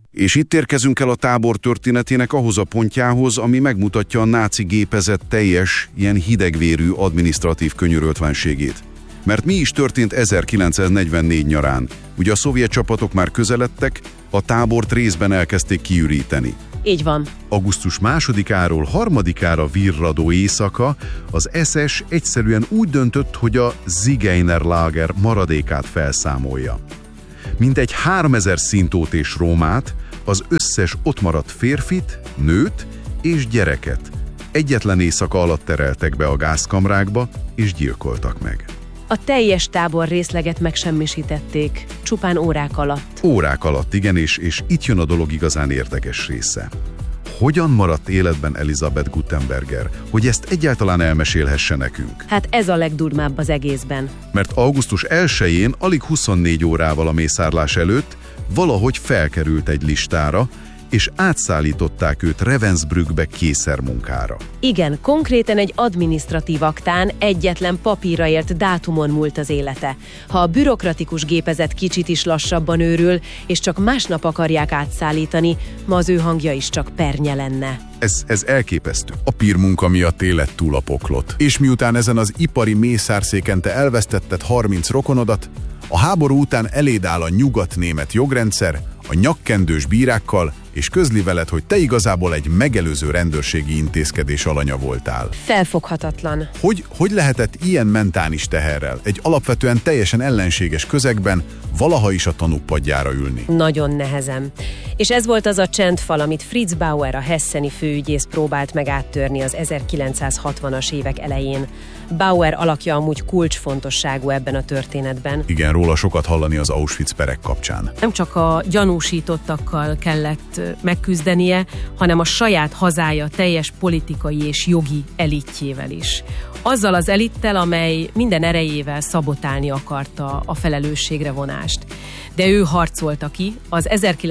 És itt érkezünk el a tábor történetének ahhoz a pontjához, ami megmutatja a náci gépezet teljes, ilyen hidegvérű adminisztratív könyöröltvenségét. Mert mi is történt 1944 nyarán? Ugye a szovjet csapatok már közeledtek, a tábort részben elkezdték kiüríteni. Így van. Augusztus 2-áról 3-ára virradó éjszaka az SS egyszerűen úgy döntött, hogy a Zigeunerlager maradékát felszámolja. Mintegy 3000 szintót és rómát, az összes ott maradt férfit, nőt és gyereket egyetlen éjszaka alatt tereltek be a gázkamrákba és gyilkoltak meg. A teljes tábor részleget megsemmisítették, csupán órák alatt. Órák alatt, igen, és itt jön a dolog igazán érdekes része. Hogyan maradt életben Elisabeth Guttenberger, hogy ezt egyáltalán elmesélhesse nekünk? Hát ez a legdurvább az egészben. Mert augusztus 1-én, alig 24 órával a mészárlás előtt valahogy felkerült egy listára, és átszállították őt Ravensbrückbe kényszermunkára. Igen, konkrétan egy adminisztratív aktán egyetlen papírra ért dátumon múlt az élete. Ha a bürokratikus gépezet kicsit is lassabban őrül, és csak másnap akarják átszállítani, ma az ő hangja is csak pernye lenne. Ez elképesztő. A pírmunka miatt élet túl a poklot. És miután ezen az ipari mészárszéken te elvesztetted 30 rokonodat, a háború után eléd áll a nyugat-német jogrendszer, a nyakkendős bírákkal, és közli veled, hogy te igazából egy megelőző rendőrségi intézkedés alanya voltál. Felfoghatatlan. Hogy lehetett ilyen mentális teherrel, egy alapvetően teljesen ellenséges közegben valaha is a tanúk padjára ülni? Nagyon nehezen. És ez volt az a csendfal, amit Fritz Bauer, a hesseni főügyész próbált meg áttörni az 1960-as évek elején. Bauer alakja amúgy kulcsfontosságú ebben a történetben. Igen, róla sokat hallani az Auschwitz perek kapcsán. Nem csak a gyanúsítottakkal kellett megküzdenie, hanem a saját hazája teljes politikai és jogi elitjével is. Azzal az elittel, amely minden erejével szabotálni akarta a felelősségre vonást. De ő harcolta ki az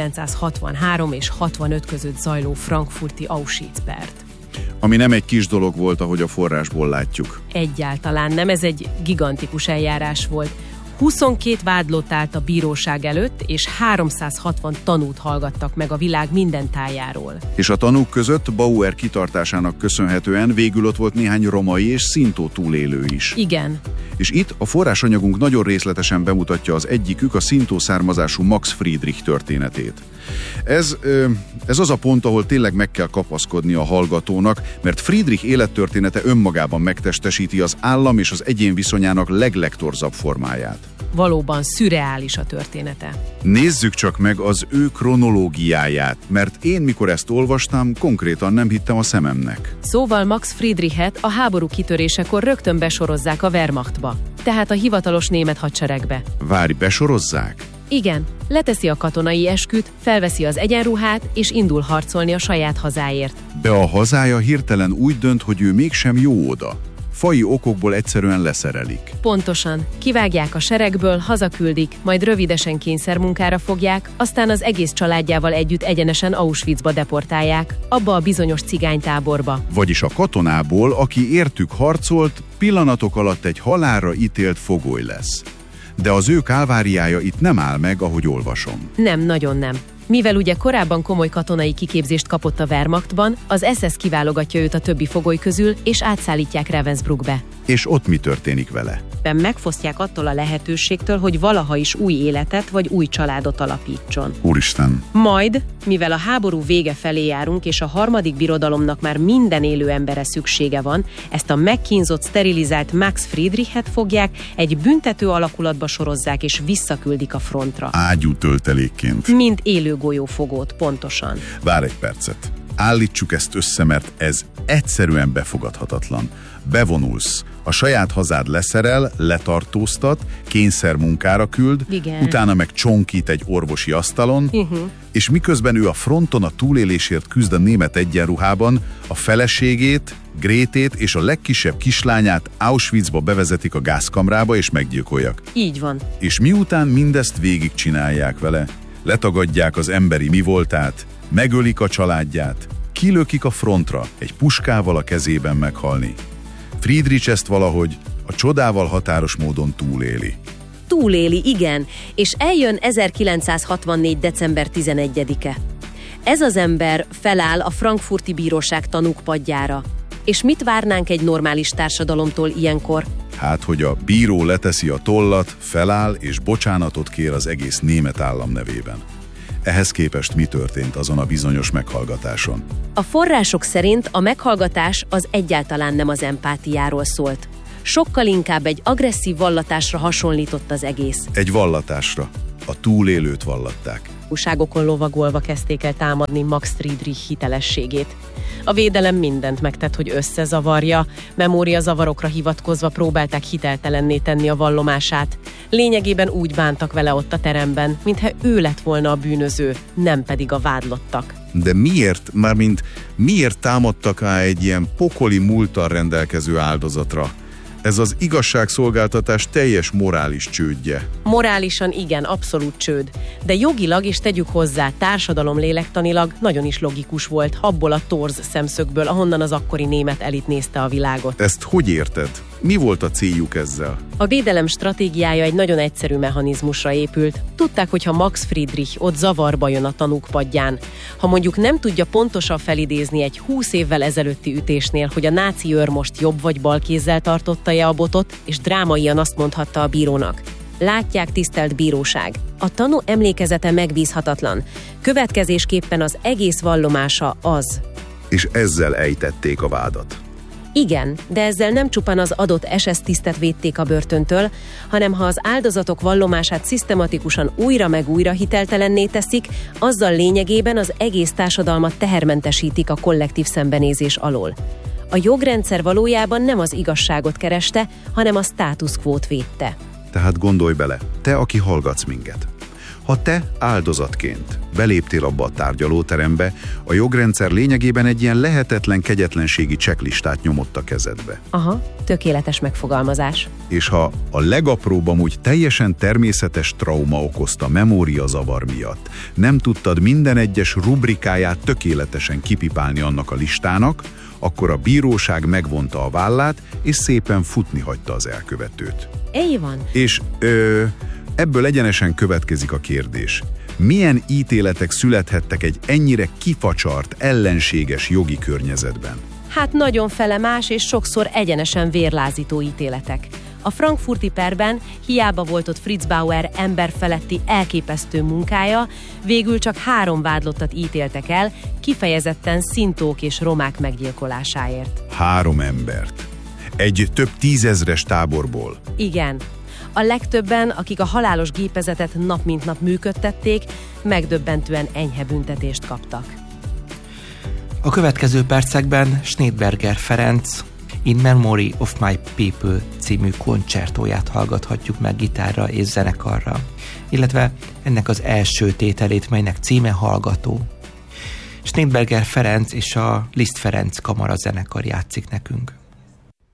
1963 és 65 között zajló frankfurti Auschwitz-pert. Ami nem egy kis dolog volt, ahogy a forrásból látjuk. Egyáltalán nem, ez egy gigantikus eljárás volt. 22 vádlott állt a bíróság előtt, és 360 tanút hallgattak meg a világ minden tájáról. És a tanúk között Bauer kitartásának köszönhetően végül ott volt néhány romai és szintó túlélő is. Igen. És itt a forrásanyagunk nagyon részletesen bemutatja az egyikük, a szintó származású Max Friedrich történetét. Ez az a pont, ahol tényleg meg kell kapaszkodni a hallgatónak, mert Friedrich élettörténete önmagában megtestesíti az állam és az egyén viszonyának legtorzabb formáját. Valóban szürreális a története. Nézzük csak meg az ő kronológiáját, mert én mikor ezt olvastam, konkrétan nem hittem a szememnek. Szóval Max Friedrichet a háború kitörésekor rögtön besorozzák a Wehrmachtba, tehát a hivatalos német hadseregbe. Várj, besorozzák? Igen, leteszi a katonai esküt, felveszi az egyenruhát, és indul harcolni a saját hazáért. De a hazája hirtelen úgy dönt, hogy ő mégsem jó oda. Faji okokból egyszerűen leszerelik. Pontosan. Kivágják a seregből, hazaküldik, majd rövidesen kényszermunkára fogják, aztán az egész családjával együtt egyenesen Auschwitzba deportálják, abba a bizonyos cigánytáborba. Vagyis a katonából, aki értük harcolt, pillanatok alatt egy halálra ítélt fogoly lesz. De az ő kálváriája itt nem áll meg, ahogy olvasom. Nem, nagyon nem. Mivel ugye korábban komoly katonai kiképzést kapott a Wehrmachtban, az SS kiválogatja őt a többi fogoly közül, és átszállítják Ravensbrückbe. És ott mi történik vele? Megfosztják attól a lehetőségtől, hogy valaha is új életet vagy új családot alapítson. Úristen! Majd, mivel a háború vége felé járunk, és a harmadik birodalomnak már minden élő emberre szüksége van, ezt a megkínzott, sterilizált Max Friedrichet fogják, egy büntető alakulatba sorozzák, és visszaküldik a frontra. Ágyú töltelékként. Mint élő golyófogót, pontosan. Várj egy percet. Állítsuk ezt össze, mert ez egyszerűen befogadhatatlan. Bevonulsz, a saját hazád leszerel, letartóztat, kényszermunkára küld, igen. Utána meg csonkít egy orvosi asztalon, és miközben ő a fronton a túlélésért küzd a német egyenruhában, a feleségét, Grétét és a legkisebb kislányát Auschwitzba bevezetik a gázkamrába és meggyilkolják. Így van. És miután mindezt végigcsinálják vele, letagadják az emberi mi voltát, megölik a családját, kilökik a frontra, egy puskával a kezében meghalni. Friedrich ezt valahogy a csodával határos módon túléli. túléli, igen, és eljön 1964. december 11-e. Ez az ember feláll a frankfurti bíróság tanúkpadjára. És mit várnánk egy normális társadalomtól ilyenkor? Hát, hogy a bíró leteszi a tollat, feláll és bocsánatot kér az egész német állam nevében. Ehhez képest mi történt azon a bizonyos meghallgatáson? A források szerint a meghallgatás az egyáltalán nem az empátiáról szólt. Sokkal inkább egy agresszív vallatásra hasonlított az egész. Egy vallatásra. A túlélőt vallatták. Újságokon lovagolva kezdték el támadni Max Friedrich hitelességét. A védelem mindent megtett, hogy összezavarja, memóriazavarokra hivatkozva próbálták hiteltelenné tenni a vallomását. Lényegében úgy bántak vele ott a teremben, mintha ő lett volna a bűnöző, nem pedig a vádlottak. De miért támadtak rá egy ilyen pokoli múlttal rendelkező áldozatra? Ez az igazságszolgáltatás teljes morális csődje. Morálisan igen, abszolút csőd. De jogilag, és tegyük hozzá, társadalomlélektanilag nagyon is logikus volt, abból a torz szemszögből, ahonnan az akkori német elit nézte a világot. Ezt hogy érted? Mi volt a céljuk ezzel? A védelem stratégiája egy nagyon egyszerű mechanizmusra épült. Tudták, hogy ha Max Friedrich ott zavarba jön a tanúk padján, ha mondjuk nem tudja pontosan felidézni egy 20 évvel ezelőtti ütésnél, hogy a náci őr most jobb vagy bal kézzel tartotta-e a botot, és drámaian azt mondhatta a bírónak: látják, tisztelt bíróság, a tanú emlékezete megbízhatatlan. Következésképpen az egész vallomása az. És ezzel ejtették a vádat. Igen, de ezzel nem csupán az adott SS tisztet védték a börtöntől, hanem ha az áldozatok vallomását szisztematikusan újra meg újra hiteltelenné teszik, azzal lényegében az egész társadalmat tehermentesítik a kollektív szembenézés alól. A jogrendszer valójában nem az igazságot kereste, hanem a status quót védte. Tehát gondolj bele, te, aki hallgatsz minket. Ha te áldozatként beléptél abba a tárgyalóterembe, a jogrendszer lényegében egy ilyen lehetetlen kegyetlenségi checklistát nyomott a kezedbe. Aha, tökéletes megfogalmazás. És ha a legapróbb amúgy teljesen természetes trauma okozta memóriazavar miatt nem tudtad minden egyes rubrikáját tökéletesen kipipálni annak a listának, akkor a bíróság megvonta a vállát, és szépen futni hagyta az elkövetőt. Így van. És ebből egyenesen következik a kérdés. Milyen ítéletek születhettek egy ennyire kifacsart, ellenséges jogi környezetben? Hát nagyon felemás és sokszor egyenesen vérlázító ítéletek. A frankfurti perben hiába volt ott Fritz Bauer emberfeletti elképesztő munkája, végül csak 3 vádlottat ítéltek el, kifejezetten szintók és romák meggyilkolásáért. 3 embert. Egy több 10 000-es táborból. Igen. A legtöbben, akik a halálos gépezetet nap mint nap működtették, megdöbbentően enyhe büntetést kaptak. A következő percekben Schneidberger Ferenc In Memory of My People című koncertóját hallgathatjuk meg gitárra és zenekarra, illetve ennek az első tételét, melynek címe Hallgató. Schneidberger Ferenc és a Liszt Ferenc kamara zenekar játszik nekünk.